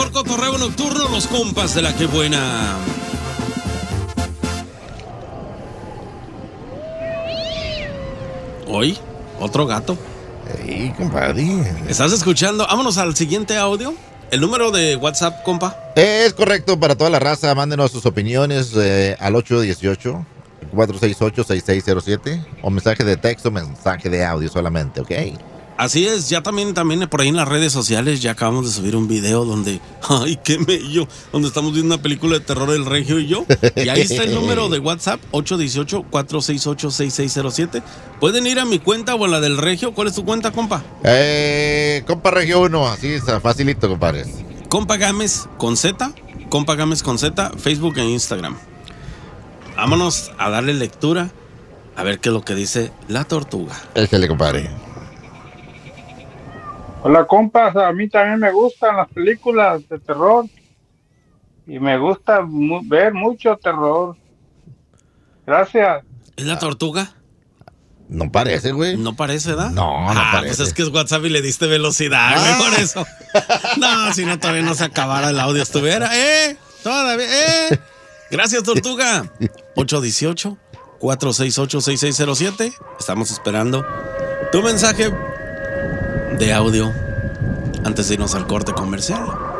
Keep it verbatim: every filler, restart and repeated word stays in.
Por cotorreo nocturno, los compas de la que buena. Hoy, otro gato. Ey, compadre. ¿Estás escuchando? Vámonos al siguiente audio. El número de WhatsApp, compa. Es correcto para toda la raza. Mándenos sus opiniones eh, al ocho uno ocho, cuatro seis ocho, seis seis cero siete o mensaje de texto, mensaje de audio solamente, ¿ok? Así es, ya también, también por ahí en las redes sociales ya acabamos de subir un video donde, ay, qué mello, donde estamos viendo una película de terror el Regio y yo. Y ahí está el número de WhatsApp, ocho uno ocho, cuatro seis ocho, seis seis cero siete. Pueden ir a mi cuenta o a la del Regio. ¿Cuál es tu cuenta, compa? Eh, compa Regio uno, así está, facilito, compadres. Compa Gámez con Z, Compa Gámez con Z, Facebook e Instagram. Vámonos a darle lectura a ver qué es lo que dice la tortuga. Échale, compadre. Hola compas, a mí también me gustan las películas de terror y me gusta mu- ver mucho terror. Gracias. ¿Es la tortuga? No parece, güey. No parece, ¿verdad? No, no ah, parece. pues es que es WhatsApp y le diste velocidad, güey, Ah. por eso. No, si no, todavía no se acabara el audio. Estuviera, ¡eh! Todavía, ¡eh! Gracias, tortuga. ocho uno ocho, cuatro seis ocho, seis seis cero siete. Estamos esperando tu mensaje de audio antes de irnos al corte comercial.